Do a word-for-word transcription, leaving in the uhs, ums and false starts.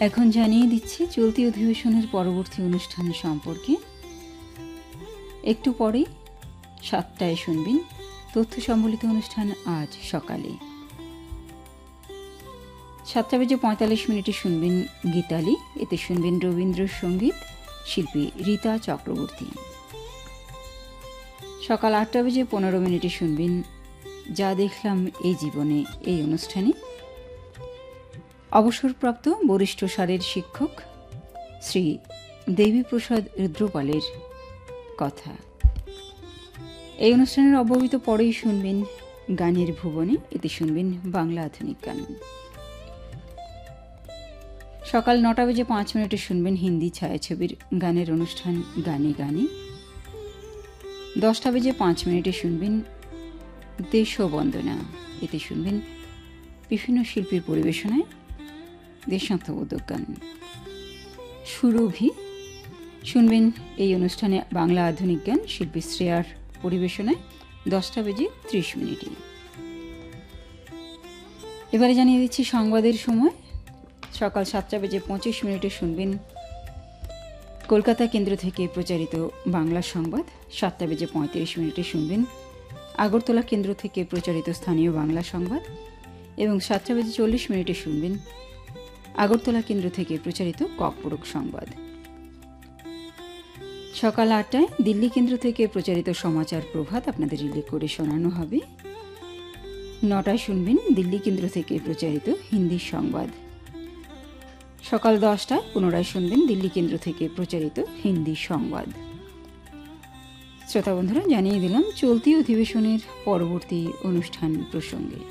এখন জানিয়ে দিচ্ছি চলতি অধিবেশনের পরবর্তী অনুষ্ঠান সম্পর্কে। একটু পরেই সাতটায় শুনবেন তথ্য সম্বলিত অনুষ্ঠান আজ সকালে। সাতটা বেজে পঁয়তাল্লিশ মিনিটে শুনবেন গীতালি, এতে শুনবেন রবীন্দ্রসঙ্গীত, শিল্পী রীতা চক্রবর্তী। সকাল আটটা বেজে পনেরো মিনিটে শুনবেন যা দেখলাম এই জীবনে, এই অনুষ্ঠানে অবসরপ্রাপ্ত বরিষ্ঠ সারের শিক্ষক শ্রী দেবীপ্রসাদ রুদ্রপালের কথা। এই অনুষ্ঠানের অব্যবহিত পরেই শুনবেন গানের ভুবনে, এতে শুনবেন বাংলা আধুনিক গান। সকাল নটা বেজে পাঁচ মিনিটে শুনবেন হিন্দি ছায়াছবির গানের অনুষ্ঠান গানে গানে। দশটা বেজে পাঁচ মিনিটে শুনবেন দেশবন্দনা, এতে শুনবেন বিভিন্ন শিল্পীর পরিবেশনায় দেশাত্মবোধক গান। সুরভি শুনবেন এই অনুষ্ঠানে বাংলা আধুনিক গান, শিল্পী শ্রেয়ার পরিবেশনায় দশটা বেজে ত্রিশ মিনিটে। এবারে জানিয়ে দিচ্ছি সংবাদের সময়। সকাল সাতটা বেজে পঁচিশ মিনিটে শুনবেন কলকাতা কেন্দ্র থেকে প্রচারিত বাংলা সংবাদ। সাতটা বেজে পঁয়ত্রিশ মিনিটে শুনবেন আগরতলা কেন্দ্র থেকে প্রচারিত স্থানীয় বাংলা সংবাদ এবং সাতটা বেজে চল্লিশ মিনিটে শুনবেন আগরতলা কেন্দ্র থেকে প্রচারিত ককপরক সংবাদ। সকাল আটটায় দিল্লি কেন্দ্র থেকে প্রচারিত সমাচার প্রভাত আপনাদের রিলে করে শোনানো হবে। নটায় শুনবেন দিল্লি কেন্দ্র থেকে প্রচারিত হিন্দি সংবাদ। সকাল দশটায় পুনরায় শুনবেন দিল্লি কেন্দ্র থেকে প্রচারিত হিন্দি সংবাদ। শ্রোতা বন্ধুরা, জানিয়ে দিলাম চলতি অধিবেশনের পরবর্তী অনুষ্ঠান প্রসঙ্গে।